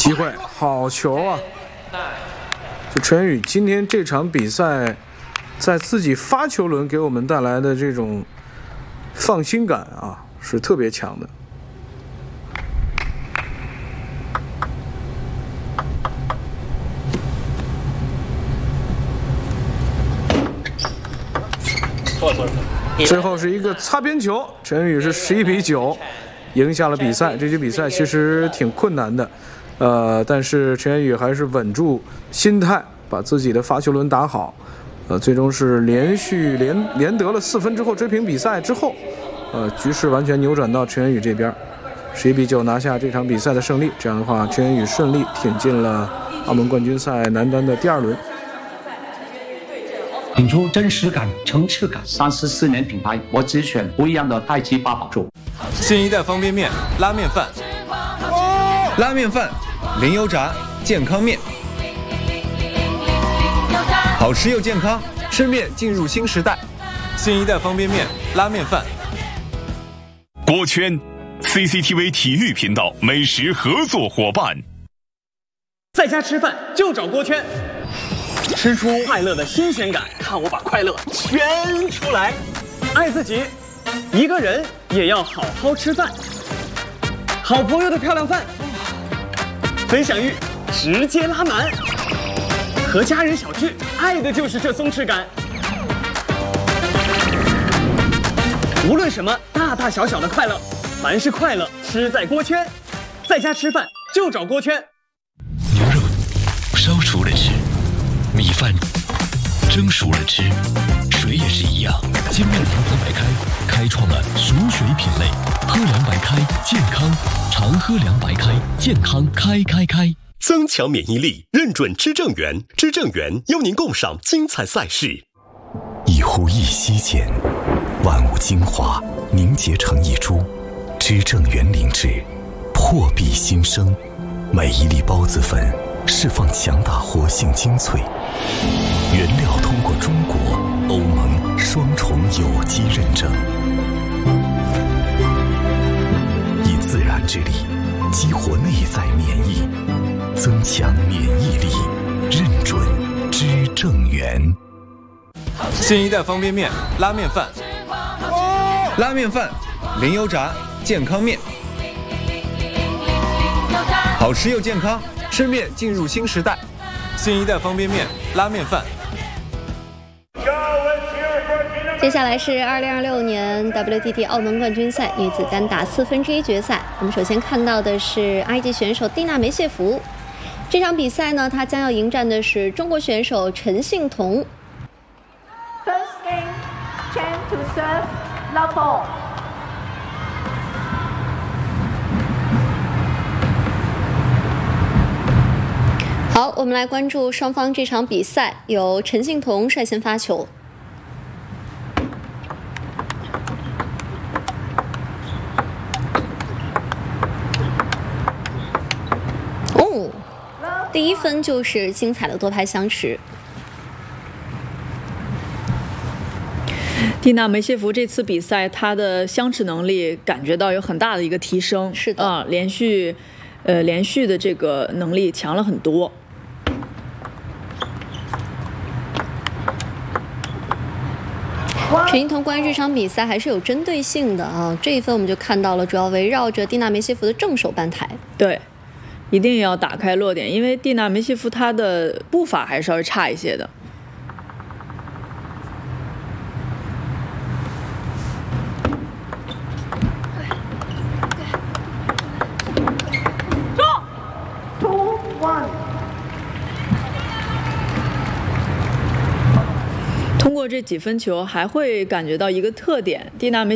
机会，好球啊！就陈宇今天这场比赛，在自己发球轮给我们带来的这种放心感啊，是特别强的。最后是一个擦边球，陈宇是11比9赢下了比赛。这局比赛其实挺困难的，但是陈宇还是稳住心态，把自己的发球轮打好，最终是连续连得了4分之后追平比赛之后，局势完全扭转到陈宇这边，11比9拿下这场比赛的胜利。这样的话，陈宇顺利挺进了澳门冠军赛男单的第2轮。 品出真实感、层次感。34年品牌，我只选不一样的太极八宝粥。 新一代方便面、拉面饭，拉面饭，零油炸，健康面，好吃又健康，吃面进入新时代。新一代方便面、拉面饭。 锅圈 ，CCTV 体育频道美食合作伙伴。 在家吃饭就找锅圈。吃出快乐的新鲜感，看我把快乐全出来。爱自己，一个人也要好好吃饭。好朋友的漂亮饭，分享欲直接拉满。和家人小聚，爱的就是这松弛感。无论什么大大小小的快乐，凡是快乐吃在锅圈。在家吃饭就找锅圈。 牛肉烧熟了吃。米饭蒸熟了吃，水也是一样。金面堂喝白开，开创了熟水品类。喝凉白开，健康。常喝凉白开，健康开。 增强免疫力，认准知正源。知正源邀您共赏精彩赛事。 一呼一吸间，万物精华凝结成一株。知正源灵脂，破壁新生。每一粒孢子粉释放强大活性精粹，原料通过中国、欧盟双重有机认证，以自然之力激活内在免疫，增强免疫力，认准知正源。 新一代方便面、拉面饭，拉面饭，零油炸，健康面，好吃又健康。吃面进入新时代，新一代方便面、拉面饭。 接下来是2026年 WTT 澳门冠军赛女子单打1/4决赛。我们首先看到的是埃及选手蒂娜梅谢弗。这场比赛呢，她将要迎战的是中国选手陈幸同。 First game, Chen to serve, love ball. 好，我们来关注双方这场比赛，由陈幸同率先发球。哦，第1分就是精彩的多拍相持。 蒂娜梅谢弗这次比赛，她的相持能力感觉到有很大的一个提升， 是的， 连续的这个能力强了很多。 陈幸同关于这场比赛还是有针对性的啊，这一分我们就看到了，主要围绕着蒂娜梅谢弗的正手半台。 对，一定要打开落点，因为蒂娜梅谢弗她的步伐还是稍微差一些的。通过这几分球，还会感觉到一个特点，蒂娜梅